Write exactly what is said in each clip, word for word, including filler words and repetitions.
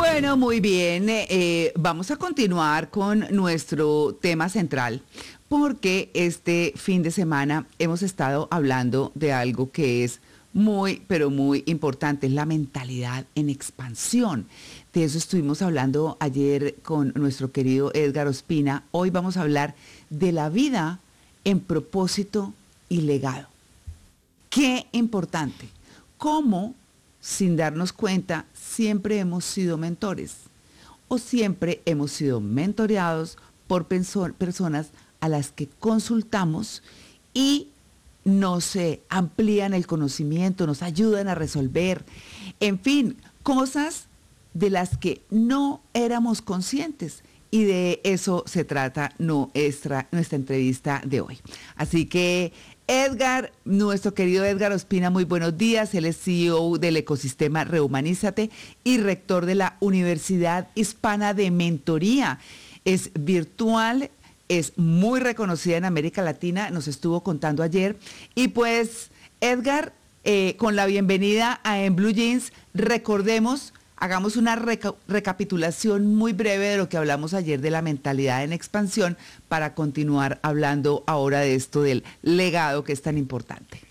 Bueno, muy bien. Eh, vamos a continuar con nuestro tema central porque este fin de semana hemos estado hablando de algo que es muy, pero muy importante, es la mentalidad en expansión. De eso estuvimos hablando ayer con nuestro querido Edgar Ospina. Hoy vamos a hablar de la vida en propósito y legado. Qué importante. ¿Cómo, sin darnos cuenta, siempre hemos sido mentores o siempre hemos sido mentoreados por perso- personas a las que consultamos y nos eh, amplían el conocimiento, nos ayudan a resolver, en fin, cosas de las que no éramos conscientes? Y de eso se trata nuestra, nuestra entrevista de hoy. Así que Edgar, nuestro querido Edgar Ospina, muy buenos días. Él es C E O del ecosistema Rehumanízate y rector de la Universidad Hispana de Mentoría. Es virtual, es muy reconocida en América Latina, nos estuvo contando ayer. Y pues, Edgar, eh, con la bienvenida a En Blue Jeans, recordemos, hagamos una reca- recapitulación muy breve de lo que hablamos ayer de la mentalidad en expansión para continuar hablando ahora de esto del legado que es tan importante.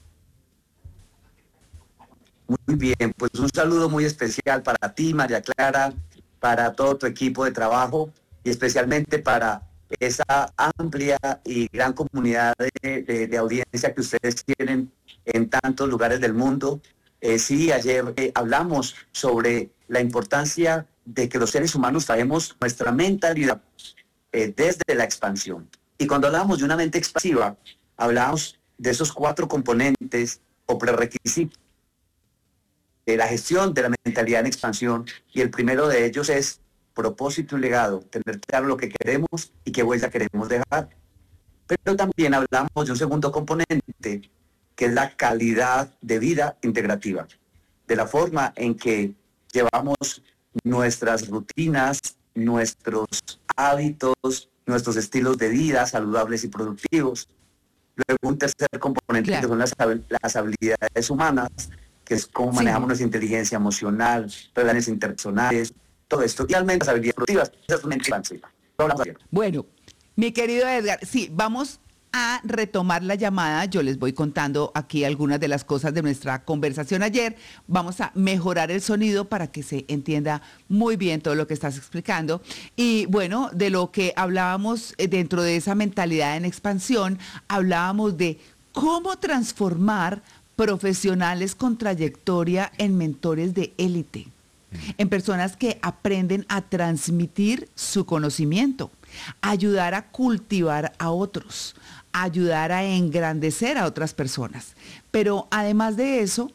Muy bien, pues un saludo muy especial para ti, María Clara, para todo tu equipo de trabajo y especialmente para esa amplia y gran comunidad de, de, de audiencia que ustedes tienen en tantos lugares del mundo. Eh, sí, ayer eh, hablamos sobre la importancia de que los seres humanos traemos nuestra mentalidad eh, desde la expansión. Y cuando hablamos de una mente expansiva, hablamos de esos cuatro componentes o prerequisitos de la gestión de la mentalidad en expansión, y el primero de ellos es propósito y legado, tener claro lo que queremos y qué huella queremos dejar. Pero también hablamos de un segundo componente, que es la calidad de vida integrativa, de la forma en que llevamos nuestras rutinas, nuestros hábitos, nuestros estilos de vida saludables y productivos. Luego un tercer componente, claro, que son las, las habilidades humanas, que es cómo manejamos sí. nuestra inteligencia emocional, relaciones interpersonales, todo esto. Y realmente las habilidades productivas, esa es una expansiva. Bueno, mi querido Edgar, sí, vamos a retomar la llamada. Yo les voy contando aquí algunas de las cosas de nuestra conversación ayer. Vamos a mejorar el sonido para que se entienda muy bien todo lo que estás explicando. Y bueno, de lo que hablábamos dentro de esa mentalidad en expansión, hablábamos de cómo transformar profesionales con trayectoria en mentores de élite, en personas que aprenden a transmitir su conocimiento, ayudar a cultivar a otros, ayudar a engrandecer a otras personas. Pero además de eso,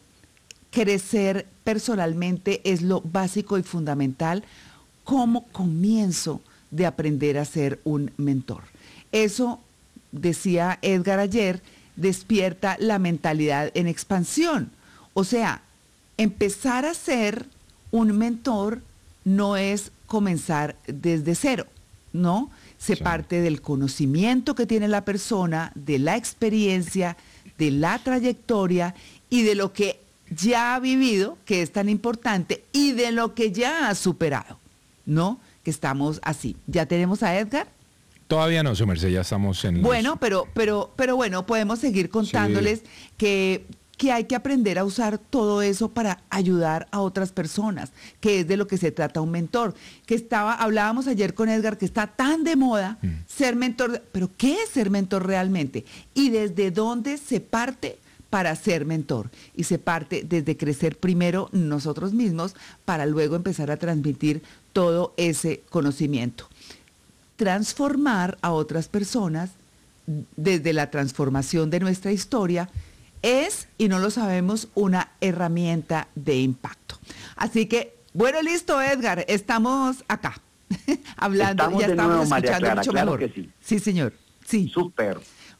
crecer personalmente es lo básico y fundamental como comienzo de aprender a ser un mentor. Eso, decía Edgar ayer, despierta la mentalidad en expansión. O sea, empezar a ser un mentor no es comenzar desde cero, ¿no? Se sí. parte del conocimiento que tiene la persona, de la experiencia, de la trayectoria y de lo que ya ha vivido, que es tan importante, y de lo que ya ha superado, ¿no? Que estamos así. ¿Ya tenemos a Edgar? Todavía no, su merced, ya estamos en... Bueno, los... pero, pero, pero bueno, podemos seguir contándoles sí. que... que hay que aprender a usar todo eso para ayudar a otras personas, que es de lo que se trata un mentor. Que estaba, hablábamos ayer con Edgar que está tan de moda mm. ser mentor, pero ¿qué es ser mentor realmente? Y desde dónde se parte para ser mentor. Y se parte desde crecer primero nosotros mismos para luego empezar a transmitir todo ese conocimiento. Transformar a otras personas desde la transformación de nuestra historia es, y no lo sabemos, una herramienta de impacto. Así que, bueno, listo, Edgar, estamos acá, hablando, estamos ya de estamos nuevo, escuchando María Clara, mucho claro mejor. Que sí. sí, señor, sí. Súper.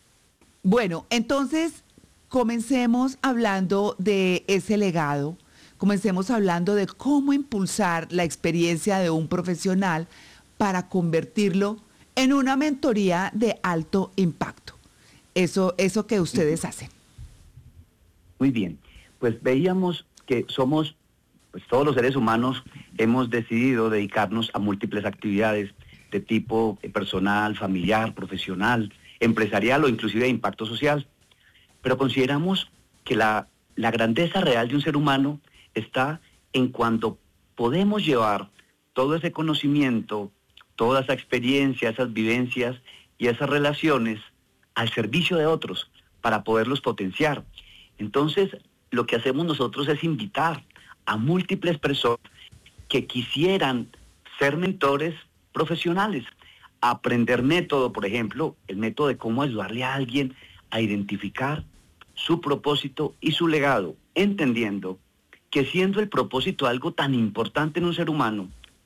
Bueno, entonces, comencemos hablando de ese legado, comencemos hablando de cómo impulsar la experiencia de un profesional para convertirlo en una mentoría de alto impacto. Eso, eso que ustedes hacen. Muy bien, pues veíamos que somos pues todos los seres humanos hemos decidido dedicarnos a múltiples actividades de tipo personal, familiar, profesional, empresarial o inclusive de impacto social. Pero consideramos que la, la grandeza real de un ser humano está en cuando podemos llevar todo ese conocimiento, toda esa experiencia, esas vivencias y esas relaciones al servicio de otros para poderlos potenciar. Entonces, lo que hacemos nosotros es invitar a múltiples personas que quisieran ser mentores profesionales, aprender método, por ejemplo, el método de cómo ayudarle a alguien a identificar su propósito y su legado, entendiendo que siendo el propósito algo tan importante en un ser humano,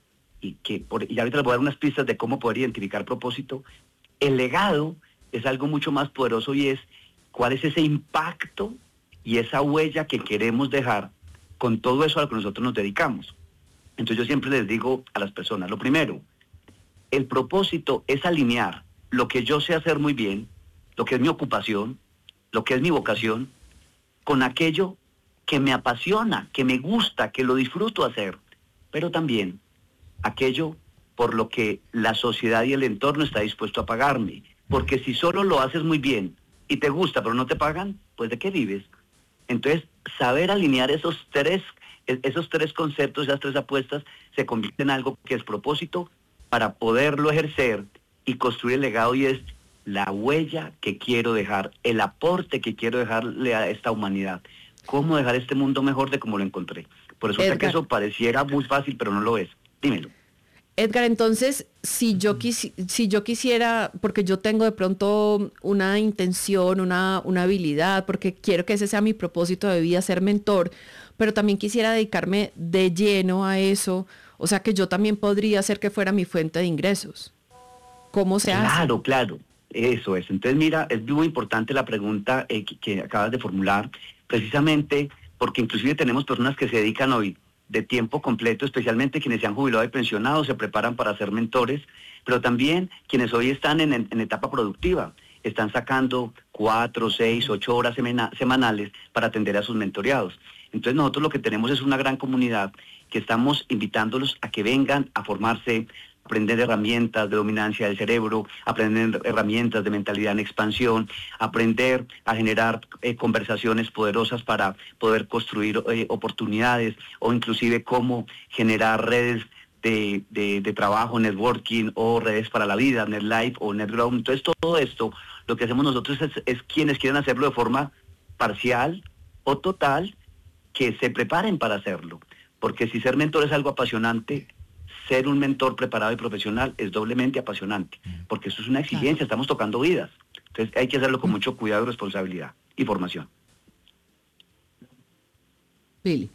y que por, y ahorita les voy a dar unas pistas de cómo poder identificar propósito, el legado es algo mucho más poderoso y es cuál es ese impacto y esa huella que queremos dejar con todo eso a lo que nosotros nos dedicamos. Entonces yo siempre les digo a las personas, lo primero, el propósito es alinear lo que yo sé hacer muy bien, lo que es mi ocupación, lo que es mi vocación, con aquello que me apasiona, que me gusta, que lo disfruto hacer, pero también aquello por lo que la sociedad y el entorno está dispuesto a pagarme. Porque si solo lo haces muy bien y te gusta pero no te pagan, pues ¿de qué vives? Entonces, saber alinear esos tres, esos tres conceptos, esas tres apuestas, se convierte en algo que es propósito para poderlo ejercer y construir el legado, y es la huella que quiero dejar, el aporte que quiero dejarle a esta humanidad. ¿Cómo dejar este mundo mejor de como lo encontré? Por eso sé que eso pareciera muy fácil, pero no lo es. Dímelo. Edgar, entonces, si yo, quisi- si yo quisiera, porque yo tengo de pronto una intención, una, una habilidad, porque quiero que ese sea mi propósito de vida, ser mentor, pero también quisiera dedicarme de lleno a eso, o sea que yo también podría hacer que fuera mi fuente de ingresos. ¿Cómo se hace? Claro, claro, eso es. Entonces, mira, es muy importante la pregunta eh, que, que acabas de formular, precisamente porque inclusive tenemos personas que se dedican hoy de tiempo completo, especialmente quienes se han jubilado y pensionado, se preparan para ser mentores, pero también quienes hoy están en, en, en etapa productiva, están sacando cuatro, seis, ocho horas semana, semanales para atender a sus mentoreados. Entonces nosotros lo que tenemos es una gran comunidad que estamos invitándolos a que vengan a formarse, aprender herramientas de dominancia del cerebro, aprender herramientas de mentalidad en expansión, aprender a generar eh, conversaciones poderosas para poder construir eh, oportunidades, o inclusive cómo generar redes de, de, de trabajo, networking, o redes para la vida, NetLife o NetGrow. Entonces todo esto, lo que hacemos nosotros es, es quienes quieren hacerlo de forma parcial o total, que se preparen para hacerlo. Porque si ser mentor es algo apasionante, ser un mentor preparado y profesional es doblemente apasionante, porque eso es una exigencia, estamos tocando vidas. Entonces hay que hacerlo con mucho cuidado y responsabilidad y formación. Billy.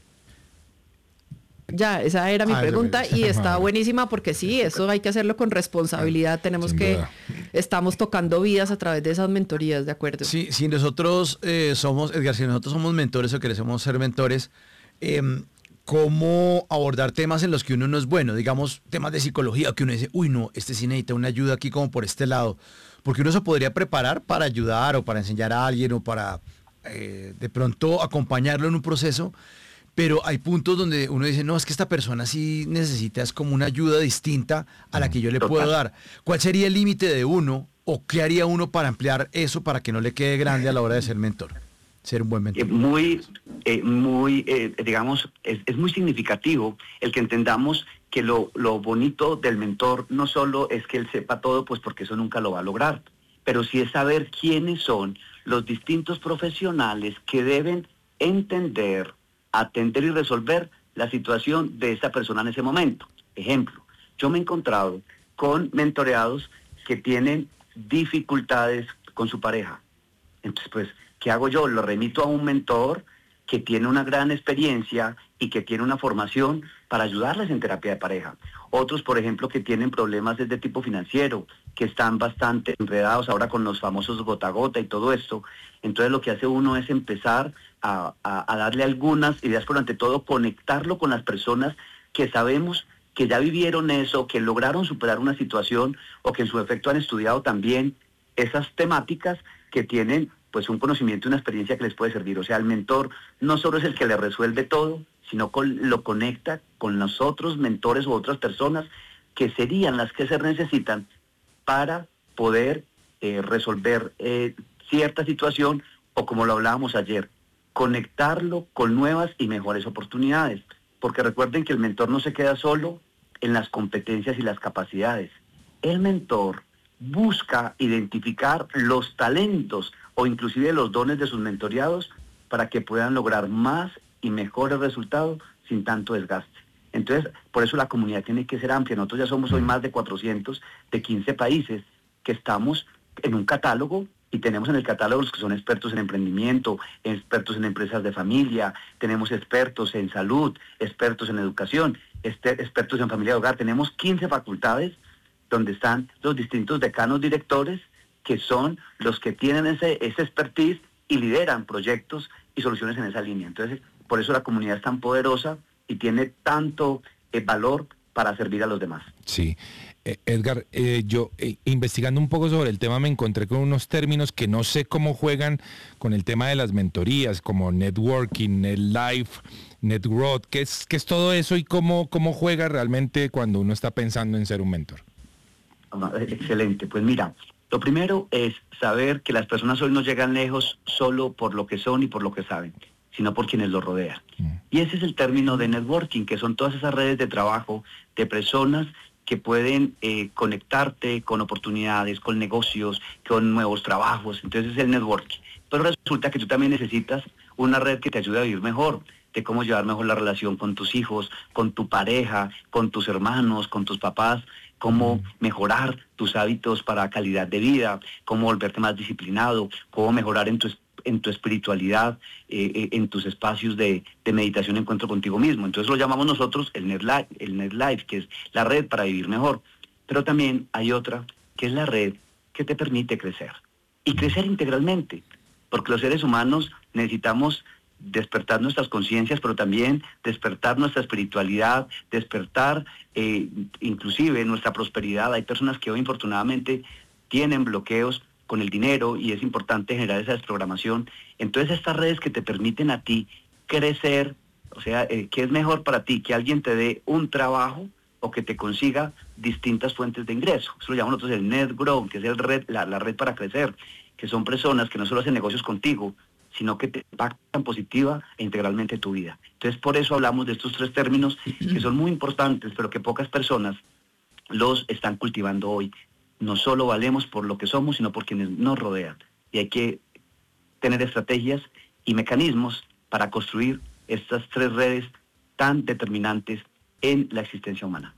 Ya, esa era mi Ah, pregunta eso, y está ah, buenísima porque sí, eso hay que hacerlo con responsabilidad. Tenemos sin que, duda. estamos tocando vidas a través de esas mentorías, ¿de acuerdo? Sí, si nosotros eh, somos, Edgar, si nosotros somos mentores o queremos ser mentores, eh, ¿cómo abordar temas en los que uno no es bueno? Digamos, temas de psicología, que uno dice, uy, no, este sí necesita una ayuda aquí como por este lado. Porque uno se podría preparar para ayudar o para enseñar a alguien o para eh, de pronto acompañarlo en un proceso, pero hay puntos donde uno dice, no, es que esta persona sí necesita, es como una ayuda distinta a la que yo le puedo dar. ¿Cuál sería el límite de uno o qué haría uno para ampliar eso para que no le quede grande a la hora de ser mentor? Ser un buen mentor. Eh, muy, eh, muy, eh, digamos, es, es muy significativo el que entendamos que lo, lo bonito del mentor no solo es que él sepa todo, pues porque eso nunca lo va a lograr, pero sí es saber quiénes son los distintos profesionales que deben entender, atender y resolver la situación de esa persona en ese momento. Ejemplo, yo me he encontrado con mentoreados que tienen dificultades con su pareja. Entonces, pues, ¿qué hago yo? Lo remito a un mentor que tiene una gran experiencia y que tiene una formación para ayudarles en terapia de pareja. Otros, por ejemplo, que tienen problemas desde tipo financiero, que están bastante enredados ahora con los famosos gota a gota y todo esto. Entonces lo que hace uno es empezar a, a, a darle algunas ideas, pero ante todo conectarlo con las personas que sabemos que ya vivieron eso, que lograron superar una situación o que en su efecto han estudiado también esas temáticas, que tienen pues un conocimiento y una experiencia que les puede servir. O sea, el mentor no solo es el que le resuelve todo, sino con, lo conecta con los otros mentores u otras personas que serían las que se necesitan para poder eh, resolver eh, cierta situación, o como lo hablábamos ayer, conectarlo con nuevas y mejores oportunidades. Porque recuerden que el mentor no se queda solo en las competencias y las capacidades. El mentor busca identificar los talentos o inclusive los dones de sus mentoreados para que puedan lograr más y mejores resultados sin tanto desgaste. Entonces, por eso la comunidad tiene que ser amplia. Nosotros ya somos hoy más de cuatrocientos de quince países que estamos en un catálogo, y tenemos en el catálogo los que son expertos en emprendimiento, expertos en empresas de familia, tenemos expertos en salud, expertos en educación, este, expertos en familia de hogar. Tenemos quince facultades donde están los distintos decanos directores, que son los que tienen ese, ese expertise y lideran proyectos y soluciones en esa línea. Entonces, por eso la comunidad es tan poderosa y tiene tanto eh, valor para servir a los demás. Sí. Eh, Edgar, eh, yo eh, investigando un poco sobre el tema me encontré con unos términos que no sé cómo juegan con el tema de las mentorías, como networking, el life, net growth. ¿Qué es, qué es todo eso y cómo, cómo juega realmente cuando uno está pensando en ser un mentor? Excelente. Pues mira, lo primero es saber que las personas hoy no llegan lejos solo por lo que son y por lo que saben, sino por quienes los rodean. Mm. Y ese es el término de networking, que son todas esas redes de trabajo de personas que pueden eh, conectarte con oportunidades, con negocios, con nuevos trabajos. Entonces es el networking. Pero resulta que tú también necesitas una red que te ayude a vivir mejor, de cómo llevar mejor la relación con tus hijos, con tu pareja, con tus hermanos, con tus papás, cómo mejorar tus hábitos para calidad de vida, cómo volverte más disciplinado, cómo mejorar en tu en tu espiritualidad, eh, en tus espacios de, de meditación, encuentro contigo mismo. Entonces lo llamamos nosotros el NetLife, el NetLife, que es la red para vivir mejor. Pero también hay otra, que es la red que te permite crecer. Y crecer integralmente, porque los seres humanos necesitamos despertar nuestras conciencias, pero también despertar nuestra espiritualidad, despertar eh, inclusive nuestra prosperidad. Hay personas que hoy infortunadamente tienen bloqueos con el dinero y es importante generar esa desprogramación. Entonces estas redes que te permiten a ti crecer, o sea, eh, ¿qué es mejor para ti? Que alguien te dé un trabajo o que te consiga distintas fuentes de ingreso. Eso lo llamamos nosotros el net grow, que es el red, la, la red para crecer, que son personas que no solo hacen negocios contigo, sino que te impactan positiva e integralmente tu vida. Entonces por eso hablamos de estos tres términos que son muy importantes, pero que pocas personas los están cultivando hoy. No solo valemos por lo que somos, sino por quienes nos rodean. Y hay que tener estrategias y mecanismos para construir estas tres redes tan determinantes en la existencia humana.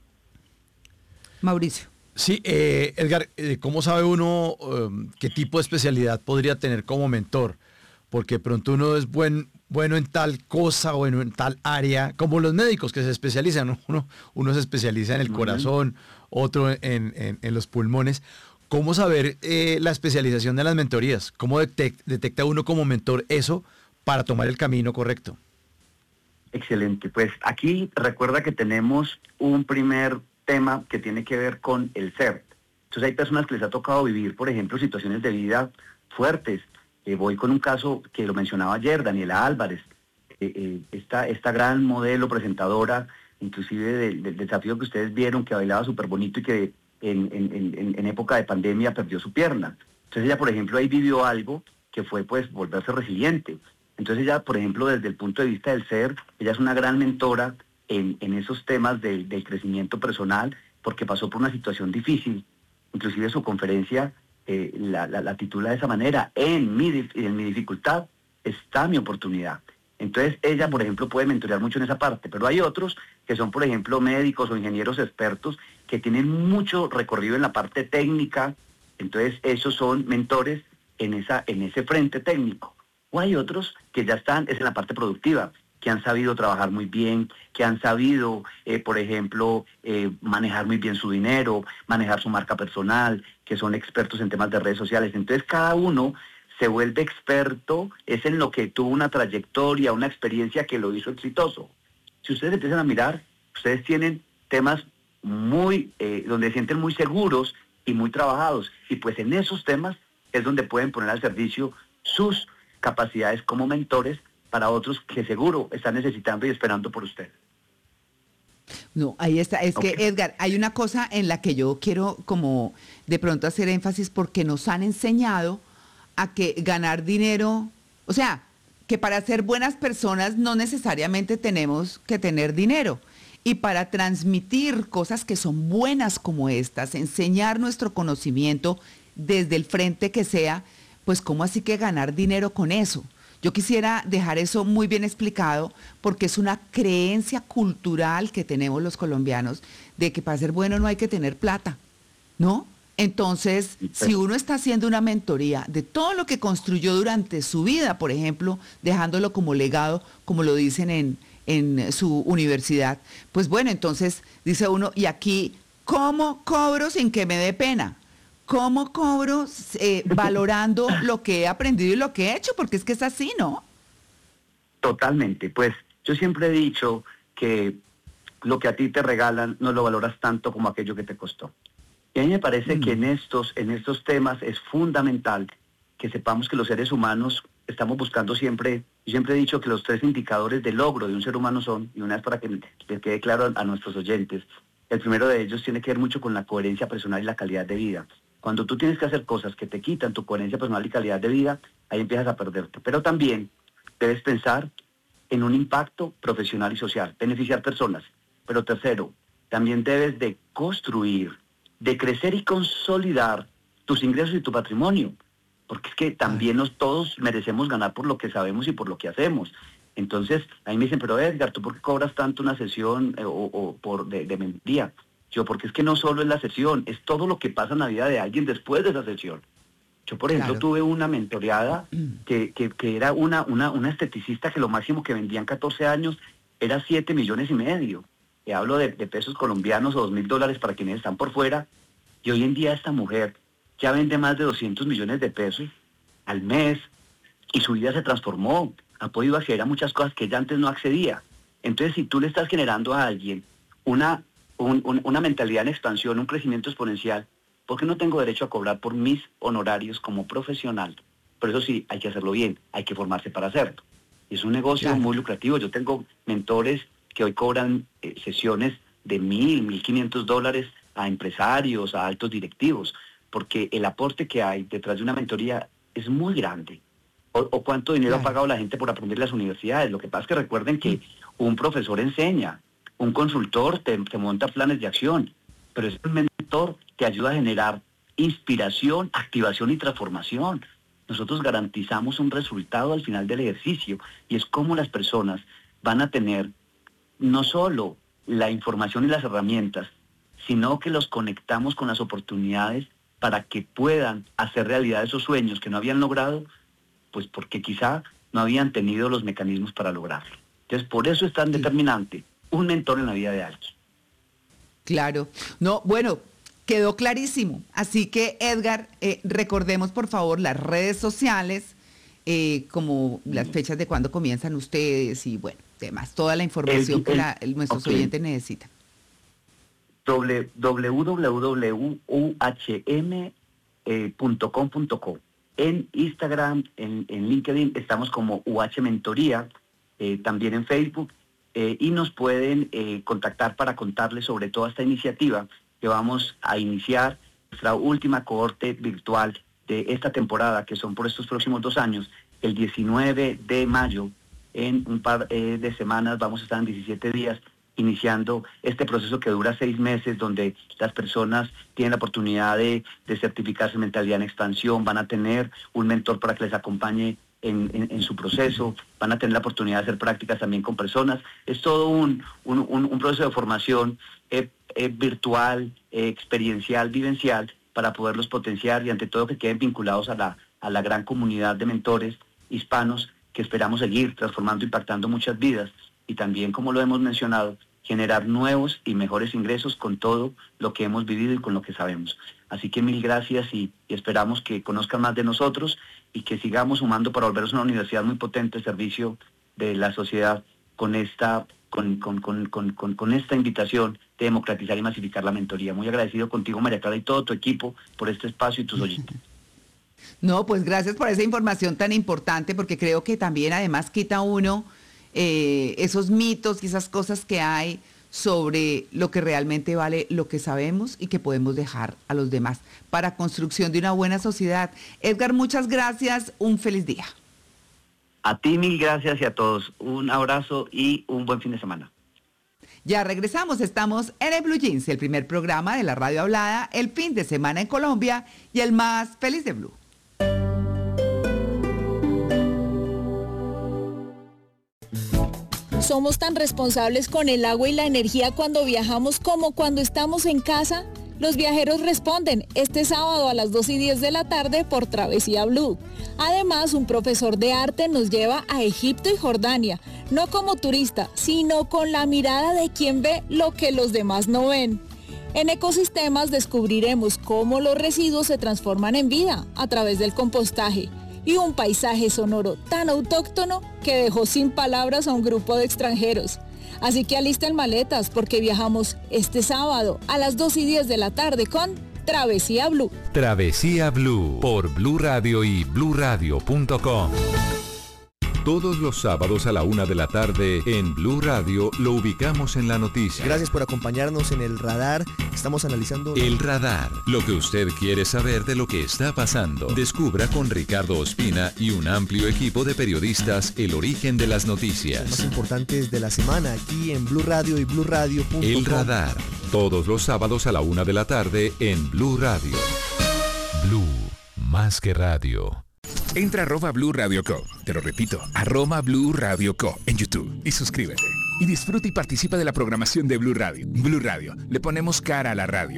Mauricio. Sí, eh, Edgar, eh, ¿cómo sabe uno eh, qué tipo de especialidad podría tener como mentor? Porque pronto uno es buen, bueno en tal cosa o en, en tal área, como los médicos que se especializan. Uno, uno se especializa en el corazón, otro en, en, en los pulmones. ¿Cómo saber eh, la especialización de las mentorías? ¿Cómo detect, detecta uno como mentor eso para tomar el camino correcto? Excelente. Pues aquí recuerda que tenemos un primer tema que tiene que ver con el ser. Entonces hay personas que les ha tocado vivir, por ejemplo, situaciones de vida fuertes. Eh, voy con un caso que lo mencionaba ayer, Daniela Álvarez, eh, eh, esta, esta gran modelo presentadora, inclusive del, del desafío que ustedes vieron, que bailaba súper bonito y que en, en, en, en época de pandemia perdió su pierna. Entonces ella, por ejemplo, ahí vivió algo que fue pues volverse resiliente. Entonces ella, por ejemplo, desde el punto de vista del ser, ella es una gran mentora en, en esos temas del, del crecimiento personal, porque pasó por una situación difícil. Inclusive su conferencia eh, la, la, la titula de esa manera: en mi, en mi dificultad está mi oportunidad. Entonces ella, por ejemplo, puede mentorear mucho en esa parte, pero hay otros que son, por ejemplo, médicos o ingenieros expertos que tienen mucho recorrido en la parte técnica. Entonces esos son mentores en, esa, en ese frente técnico. O hay otros que ya están es en la parte productiva, que han sabido trabajar muy bien, que han sabido, eh, por ejemplo, eh, manejar muy bien su dinero, manejar su marca personal, que son expertos en temas de redes sociales. Entonces cada uno se vuelve experto, es en lo que tuvo una trayectoria, una experiencia que lo hizo exitoso. Si ustedes empiezan a mirar, ustedes tienen temas muy, eh, donde se sienten muy seguros y muy trabajados. Y pues en esos temas es donde pueden poner al servicio sus capacidades como mentores para otros que seguro están necesitando y esperando por usted. No, ahí está. Es Okay. que, Edgar, hay una cosa en la que yo quiero como de pronto hacer énfasis porque nos han enseñado a que ganar dinero, o sea, que para ser buenas personas no necesariamente tenemos que tener dinero. Y para transmitir cosas que son buenas como estas, enseñar nuestro conocimiento desde el frente que sea, pues ¿cómo así que ganar dinero con eso? Yo quisiera dejar eso muy bien explicado porque es una creencia cultural que tenemos los colombianos de que para ser bueno no hay que tener plata, ¿no? Entonces, si uno está haciendo una mentoría de todo lo que construyó durante su vida, por ejemplo, dejándolo como legado, como lo dicen en, en su universidad, pues bueno, entonces dice uno, y aquí, ¿cómo cobro sin que me dé pena? ¿Cómo cobro eh, valorando lo que he aprendido y lo que he hecho? Porque es que es así, ¿no? Totalmente. Pues yo siempre he dicho que lo que a ti te regalan no lo valoras tanto como aquello que te costó. Y a mí me parece mm. que en estos, en estos temas es fundamental que sepamos que los seres humanos estamos buscando siempre, yo siempre he dicho que los tres indicadores de logro de un ser humano son, y una vez para que les quede claro a, a nuestros oyentes, el primero de ellos tiene que ver mucho con la coherencia personal y la calidad de vida. Cuando tú tienes que hacer cosas que te quitan tu coherencia personal y calidad de vida, ahí empiezas a perderte. Pero también debes pensar en un impacto profesional y social, beneficiar personas. Pero tercero, también debes de construir, de crecer y consolidar tus ingresos y tu patrimonio. Porque es que también nos, todos merecemos ganar por lo que sabemos y por lo que hacemos. Entonces, ahí me dicen, pero Edgar, ¿tú por qué cobras tanto una sesión eh, o, o por de, de mentoría? Yo, porque es que no solo es la sesión, es todo lo que pasa en la vida de alguien después de esa sesión. Yo, por ejemplo, claro. tuve una mentoreada que, que, que era una, una, una esteticista que lo máximo que vendía en catorce años era siete millones y medio. Y hablo de, de pesos colombianos o dos mil dólares para quienes están por fuera. Y hoy en día esta mujer ya vende más de doscientos millones de pesos al mes y su vida se transformó. Ha podido acceder a muchas cosas que ella antes no accedía. Entonces, si tú le estás generando a alguien una... Un, un, una mentalidad en expansión, un crecimiento exponencial, ¿por qué no tengo derecho a cobrar por mis honorarios como profesional? Pero eso sí, hay que hacerlo bien, hay que formarse para hacerlo. Es un negocio claro. muy lucrativo. Yo tengo mentores que hoy cobran eh, sesiones de mil, mil quinientos dólares a empresarios, a altos directivos, porque el aporte que hay detrás de una mentoría es muy grande. O, o cuánto dinero claro. ha pagado la gente por aprender en las universidades. Lo que pasa es que recuerden que un profesor enseña, un consultor te, te monta planes de acción, pero es un mentor que ayuda a generar inspiración, activación y transformación. Nosotros garantizamos un resultado al final del ejercicio y es como las personas van a tener no solo la información y las herramientas, sino que los conectamos con las oportunidades para que puedan hacer realidad esos sueños que no habían logrado, pues porque quizá no habían tenido los mecanismos para lograrlo. Entonces, por eso es tan determinante un mentor en la vida de alguien. Claro. No, bueno, quedó clarísimo. Así que, Edgar, eh, recordemos, por favor, las redes sociales, eh, como las fechas de cuándo comienzan ustedes y, bueno, demás, toda la información el, el, que la, el, nuestros okay. oyentes necesitan. w w w punto u h m punto com punto co. En Instagram, en, en LinkedIn, estamos como U H Mentoría, eh, también en Facebook. Eh, y nos pueden eh, contactar para contarles sobre toda esta iniciativa que vamos a iniciar, nuestra última cohorte virtual de esta temporada, que son por estos próximos dos años, el diecinueve de mayo, en un par eh, de semanas, vamos a estar en diecisiete días, iniciando este proceso que dura seis meses, donde las personas tienen la oportunidad de, de certificarse en mentalidad en expansión, van a tener un mentor para que les acompañe En, en, en su proceso, van a tener la oportunidad de hacer prácticas también con personas. Es todo un, un, un, un proceso de formación eh, eh, virtual, eh, experiencial, vivencial, para poderlos potenciar y ante todo que queden vinculados a la, a la gran comunidad de mentores hispanos que esperamos seguir transformando, impactando muchas vidas y también, como lo hemos mencionado, generar nuevos y mejores ingresos con todo lo que hemos vivido y con lo que sabemos. Así que mil gracias y, y esperamos que conozcan más de nosotros y que sigamos sumando para volvernos una universidad muy potente al servicio de la sociedad con esta, con, con, con, con, con, con esta invitación de democratizar y masificar la mentoría. Muy agradecido contigo, María Clara, y todo tu equipo por este espacio y tus oyentes. No, pues gracias por esa información tan importante, porque creo que también además quita uno eh, esos mitos y esas cosas que hay sobre lo que realmente vale lo que sabemos y que podemos dejar a los demás para construcción de una buena sociedad. Edgar, muchas gracias, un feliz día. A ti mil gracias y a todos. Un abrazo y un buen fin de semana. Ya regresamos, estamos en el Blue Jeans, el primer programa de la radio hablada, el fin de semana en Colombia y el más feliz de Blue. ¿Somos tan responsables con el agua y la energía cuando viajamos como cuando estamos en casa? Los viajeros responden este sábado a las dos y diez de la tarde por Travesía Blue. Además, un profesor de arte nos lleva a Egipto y Jordania, no como turista, sino con la mirada de quien ve lo que los demás no ven. En Ecosistemas descubriremos cómo los residuos se transforman en vida a través del compostaje y un paisaje sonoro tan autóctono que dejó sin palabras a un grupo de extranjeros. Así que alisten maletas porque viajamos este sábado a las dos y diez de la tarde con Travesía Blue. Travesía Blue por Blue Radio y blue radio punto com. Todos los sábados a la una de la tarde en Blue Radio lo ubicamos en la noticia. Gracias por acompañarnos en El Radar. Estamos analizando... El Radar, lo que usted quiere saber de lo que está pasando. Descubra con Ricardo Ospina y un amplio equipo de periodistas el origen de las noticias. Los más importantes de la semana aquí en Blue Radio y blue radio punto com. El Radar, todos los sábados a la una de la tarde en Blue Radio. Blue, más que radio. Entra a arroba Blue Radio Co. Te lo repito, arroba Blue Radio Co. en YouTube y suscríbete. Y disfruta y participa de la programación de Blue Radio. Blue Radio, le ponemos cara a la radio.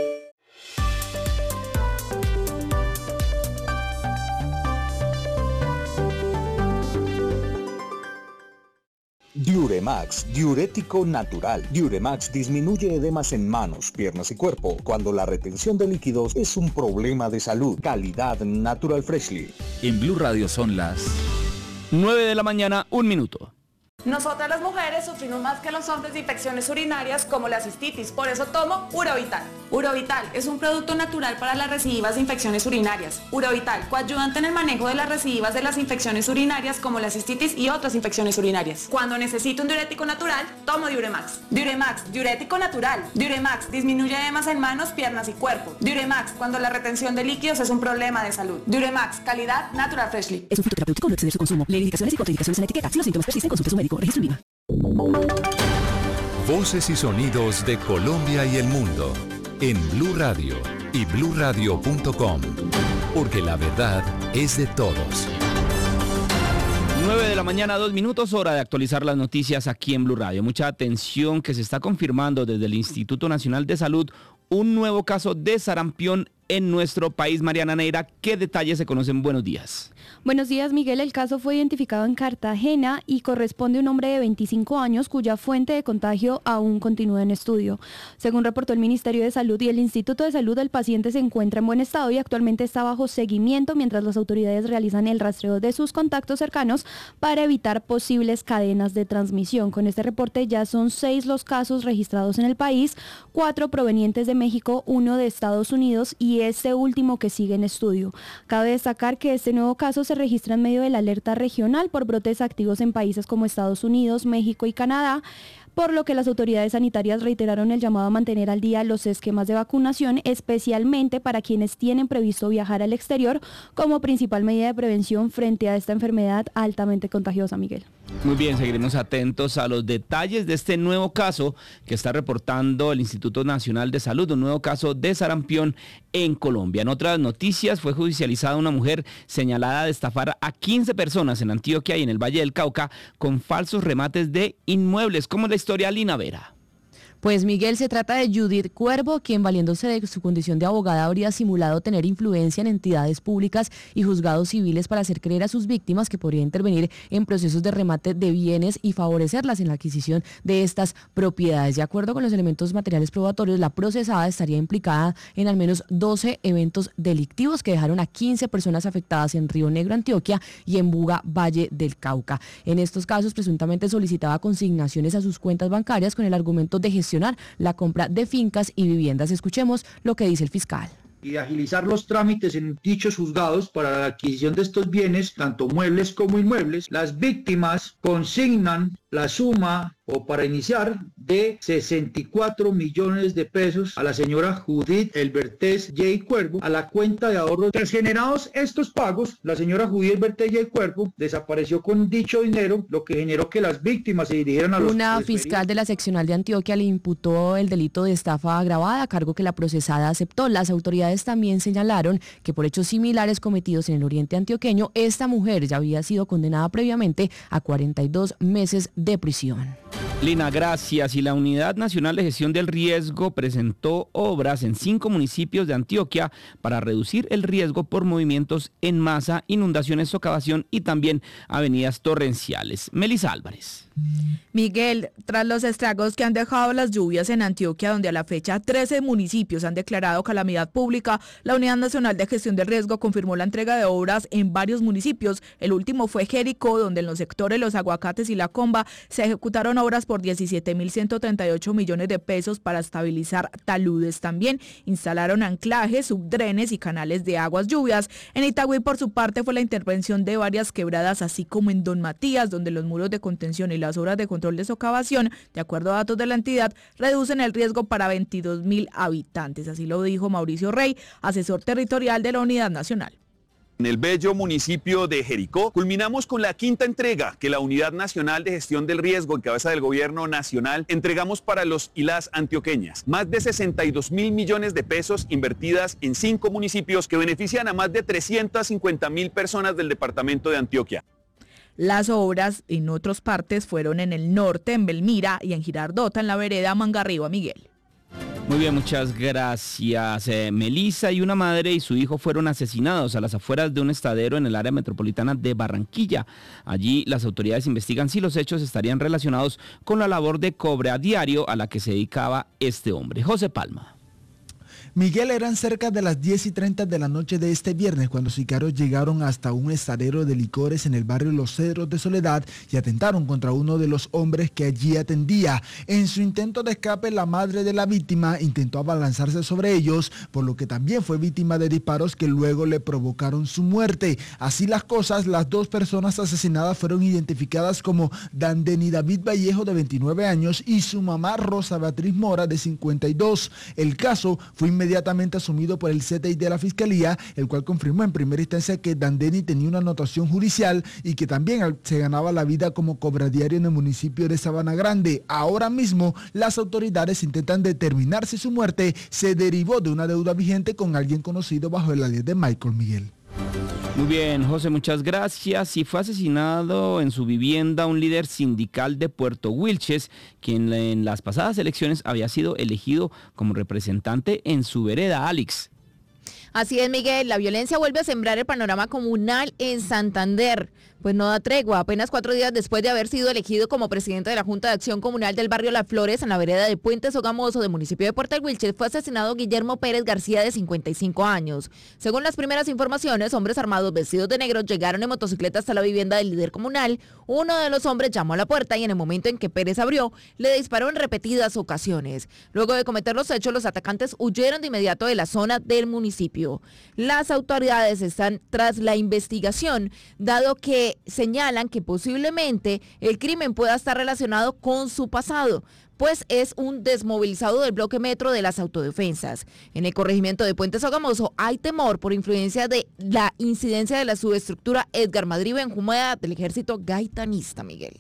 Diuremax, diurético natural. Diuremax disminuye edemas en manos, piernas y cuerpo cuando la retención de líquidos es un problema de salud. Calidad Natural Freshly. En Blue Radio son las nueve de la mañana, un minuto. Nosotras las mujeres sufrimos más que los hombres de infecciones urinarias como la cistitis, por eso tomo Urovital. Urovital es un producto natural para las recidivas de infecciones urinarias. Urovital, coayudante en el manejo de las recidivas de las infecciones urinarias como la cistitis y otras infecciones urinarias. Cuando necesito un diurético natural, tomo Diuremax. Diuremax, diurético natural. Diuremax, disminuye edemas en manos, piernas y cuerpo. Diuremax, cuando la retención de líquidos es un problema de salud. Diuremax, calidad Natural Freshly. Es un fitoterapéutico, no exceder su consumo. Lee indicaciones y contraindicaciones en la etiqueta. Si los síntomas persisten, consulte a su médico. Registro INVIMA. Voces y sonidos de Colombia y el mundo en Blue Radio y blue radio punto com, porque la verdad es de todos. nueve de la mañana, dos minutos, hora de actualizar las noticias aquí en Blue Radio. Mucha atención que se está confirmando desde el Instituto Nacional de Salud un nuevo caso de sarampión en nuestro país. Mariana Neira, ¿qué detalles se conocen? Buenos días. Buenos días, Miguel. El caso fue identificado en Cartagena y corresponde a un hombre de veinticinco años cuya fuente de contagio aún continúa en estudio. Según reportó el Ministerio de Salud y el Instituto de Salud, el paciente se encuentra en buen estado y actualmente está bajo seguimiento mientras las autoridades realizan el rastreo de sus contactos cercanos para evitar posibles cadenas de transmisión. Con este reporte ya son seis los casos registrados en el país, cuatro provenientes de México, uno de Estados Unidos y este último que sigue en estudio. Cabe destacar que este nuevo caso se registra en medio de la alerta regional por brotes activos en países como Estados Unidos, México y Canadá, por lo que las autoridades sanitarias reiteraron el llamado a mantener al día los esquemas de vacunación, especialmente para quienes tienen previsto viajar al exterior como principal medida de prevención frente a esta enfermedad altamente contagiosa, Miguel. Muy bien, seguiremos atentos a los detalles de este nuevo caso que está reportando el Instituto Nacional de Salud, un nuevo caso de sarampión en Colombia. En otras noticias, fue judicializada una mujer señalada de estafar a quince personas en Antioquia y en el Valle del Cauca con falsos remates de inmuebles. ¿Cómo es la historia, Lina Vera? Pues Miguel, se trata de Judith Cuervo, quien valiéndose de su condición de abogada habría simulado tener influencia en entidades públicas y juzgados civiles para hacer creer a sus víctimas que podría intervenir en procesos de remate de bienes y favorecerlas en la adquisición de estas propiedades. De acuerdo con los elementos materiales probatorios, la procesada estaría implicada en al menos doce eventos delictivos que dejaron a quince personas afectadas en Río Negro, Antioquia, y en Buga, Valle del Cauca. En estos casos, presuntamente solicitaba consignaciones a sus cuentas bancarias con el argumento de gestión la compra de fincas y viviendas. Escuchemos lo que dice el fiscal. y agilizar los trámites en dichos juzgados para la adquisición de estos bienes, tanto muebles como inmuebles, las víctimas consignan la suma, o para iniciar, de sesenta y cuatro millones de pesos a la señora Judith Elbertés J. Cuervo a la cuenta de ahorros. Tras generados estos pagos, la señora Judith Elbertés J. Cuervo desapareció con dicho dinero, lo que generó que las víctimas se dirigieran a los... Una fiscal de la seccional de Antioquia le imputó el delito de estafa agravada, cargo que la procesada aceptó. Las autoridades también señalaron que por hechos similares cometidos en el oriente antioqueño, esta mujer ya había sido condenada previamente a cuarenta y dos meses de prisión. Lina, gracias. Y la Unidad Nacional de Gestión del Riesgo presentó obras en cinco municipios de Antioquia para reducir el riesgo por movimientos en masa, inundaciones, socavación y también avenidas torrenciales. Melissa Álvarez. Miguel, tras los estragos que han dejado las lluvias en Antioquia, donde a la fecha trece municipios han declarado calamidad pública, la Unidad Nacional de Gestión del Riesgo confirmó la entrega de obras en varios municipios. El último fue Jericó, donde en los sectores Los Aguacates y La Comba se ejecutaron obras por diecisiete mil ciento treinta y ocho millones de pesos para estabilizar taludes. También instalaron anclajes, subdrenes y canales de aguas lluvias. En Itagüí, por su parte, fue la intervención de varias quebradas, así como en Don Matías, donde los muros de contención y las obras de control de socavación, de acuerdo a datos de la entidad, reducen el riesgo para veintidós mil habitantes. Así lo dijo Mauricio Rey, asesor territorial de la Unidad Nacional. En el bello municipio de Jericó, culminamos con la quinta entrega que la Unidad Nacional de Gestión del Riesgo, en cabeza del Gobierno Nacional, entregamos para los y las antioqueñas. Más de sesenta y dos mil millones de pesos invertidas en cinco municipios que benefician a más de trescientas cincuenta mil personas del departamento de Antioquia. Las obras en otras partes fueron en el norte, en Belmira y en Girardota, en la vereda Mangarriba, Miguel. Muy bien, muchas gracias. Eh, Melissa y una madre y su hijo fueron asesinados a las afueras de un estadero en el área metropolitana de Barranquilla. Allí las autoridades investigan si los hechos estarían relacionados con la labor de cobre a diario a la que se dedicaba este hombre. José Palma. Miguel, eran cerca de las diez y treinta de la noche de este viernes cuando sicarios llegaron hasta un estadero de licores en el barrio Los Cedros de Soledad y atentaron contra uno de los hombres que allí atendía. En su intento de escape, la madre de la víctima intentó abalanzarse sobre ellos, por lo que también fue víctima de disparos que luego le provocaron su muerte. Así las cosas, las dos personas asesinadas fueron identificadas como Dandeni David Vallejo, de veintinueve años, y su mamá Rosa Beatriz Mora, de cincuenta y dos. El caso fue inmediatamente inmediatamente asumido por el C T I de la Fiscalía, el cual confirmó en primera instancia que Dandeni tenía una anotación judicial y que también se ganaba la vida como cobradiario en el municipio de Sabana Grande. Ahora mismo, las autoridades intentan determinar si su muerte se derivó de una deuda vigente con alguien conocido bajo el alias de Michael Miguel. Muy bien, José, muchas gracias. Y fue asesinado en su vivienda un líder sindical de Puerto Wilches, quien en las pasadas elecciones había sido elegido como representante en su vereda. Alex. Así es, Miguel, la violencia vuelve a sembrar el panorama comunal en Santander. Pues no da tregua. Apenas cuatro días después de haber sido elegido como presidente de la Junta de Acción Comunal del barrio Las Flores, en la vereda de Puente Sogamoso del municipio de Puerto Wilches, fue asesinado Guillermo Pérez García, de cincuenta y cinco años. Según las primeras informaciones, hombres armados vestidos de negro llegaron en motocicleta hasta la vivienda del líder comunal. Uno de los hombres llamó a la puerta y en el momento en que Pérez abrió, le disparó en repetidas ocasiones. Luego de cometer los hechos, los atacantes huyeron de inmediato de la zona del municipio. Las autoridades están tras la investigación, dado que señalan que posiblemente el crimen pueda estar relacionado con su pasado, pues es un desmovilizado del bloque metro de las autodefensas. En el corregimiento de Puente Sogamoso hay temor por influencia de la incidencia de la subestructura Edgar Madrid Benjumea del ejército gaitanista, Miguel.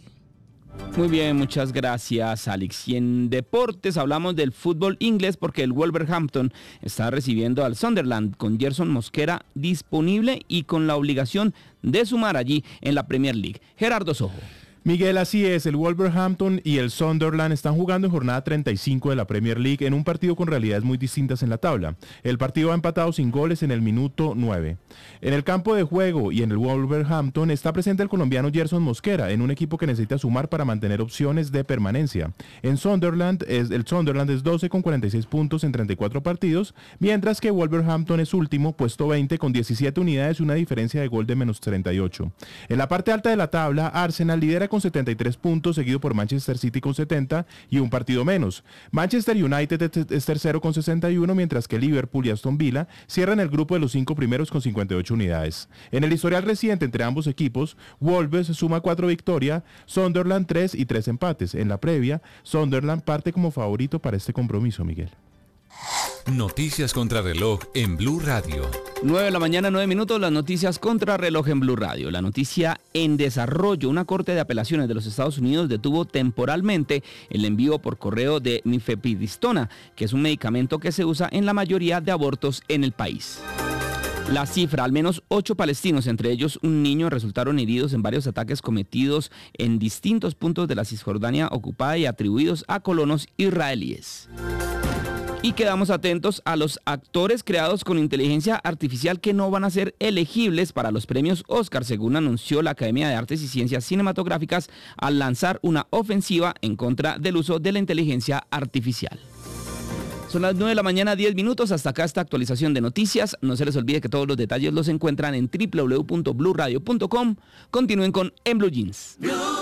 Muy bien, muchas gracias, Alex. Y en deportes hablamos del fútbol inglés porque el Wolverhampton está recibiendo al Sunderland con Gerson Mosquera disponible y con la obligación de sumar allí en la Premier League. Gerardo Sojo. Miguel, así es, el Wolverhampton y el Sunderland están jugando en jornada treinta y cinco de la Premier League en un partido con realidades muy distintas en la tabla. El partido ha empatado sin goles en el minuto nueve. En el campo de juego y en el Wolverhampton está presente el colombiano Gerson Mosquera, en un equipo que necesita sumar para mantener opciones de permanencia. En Sunderland, es, el Sunderland es doce con cuarenta y seis puntos en treinta y cuatro partidos, mientras que Wolverhampton es último, puesto veinte con diecisiete unidades y una diferencia de gol de menos treinta y ocho. En la parte alta de la tabla, Arsenal lidera con con setenta y tres puntos, seguido por Manchester City con setenta y un partido menos. Manchester United es tercero con sesenta y uno, mientras que Liverpool y Aston Villa cierran el grupo de los cinco primeros con cincuenta y ocho unidades. En el historial reciente entre ambos equipos, Wolves suma cuatro victorias, Sunderland tres y tres empates. En la previa, Sunderland parte como favorito para este compromiso, Miguel. Noticias contra reloj en Blue Radio. nueve de la mañana, nueve minutos, las noticias contra reloj en Blue Radio. La noticia en desarrollo: una corte de apelaciones de los Estados Unidos detuvo temporalmente el envío por correo de nifepidistona, que es un medicamento que se usa en la mayoría de abortos en el país. La cifra: al menos ocho palestinos, entre ellos un niño, resultaron heridos en varios ataques cometidos en distintos puntos de la Cisjordania ocupada y atribuidos a colonos israelíes. Y quedamos atentos a los actores creados con inteligencia artificial que no van a ser elegibles para los premios Oscar, según anunció la Academia de Artes y Ciencias Cinematográficas al lanzar una ofensiva en contra del uso de la inteligencia artificial. Son las nueve de la mañana, diez minutos. Hasta acá esta actualización de noticias. No se les olvide que todos los detalles los encuentran en doble u doble u doble u punto blue radio punto com. Continúen con En Blue Jeans.